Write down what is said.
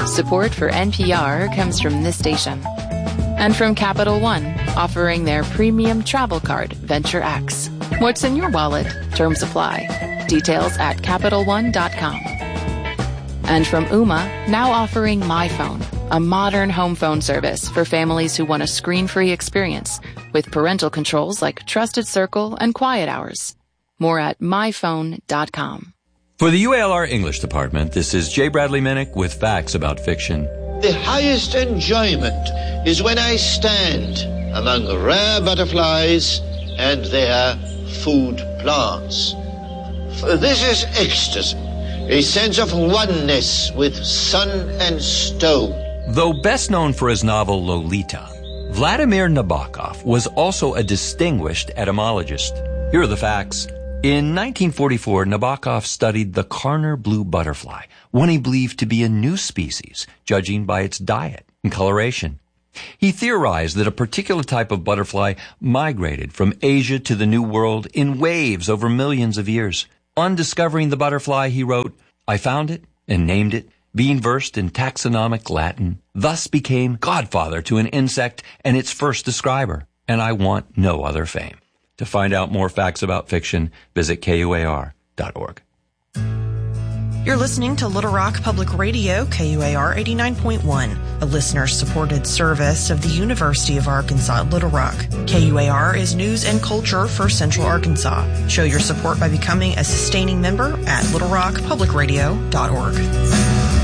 Support for NPR comes from this station. And from Capital One, offering their premium travel card, Venture X. What's in your wallet? Terms apply. Details at CapitalOne.com. And from Ooma, now offering My Phone, a modern home phone service for families who want a screen-free experience with parental controls like Trusted Circle and Quiet Hours. More at myphone.com. For the UALR English Department, this is J. Bradley Minnick with facts about fiction. The highest enjoyment is when I stand among rare butterflies and their food plants. This is ecstasy, a sense of oneness with sun and stone. Though best known for his novel Lolita, Vladimir Nabokov was also a distinguished etymologist. Here are the facts. In 1944, Nabokov studied the Karner blue butterfly, one he believed to be a new species, judging by its diet and coloration. He theorized that a particular type of butterfly migrated from Asia to the New World in waves over millions of years. On discovering the butterfly, he wrote, "I found it and named it, being versed in taxonomic Latin, thus became godfather to an insect and its first describer, and I want no other fame." To find out more facts about fiction, visit KUAR.org. You're listening to Little Rock Public Radio, KUAR 89.1, a listener-supported service of the University of Arkansas at Little Rock. KUAR is news and culture for Central Arkansas. Show your support by becoming a sustaining member at littlerockpublicradio.org.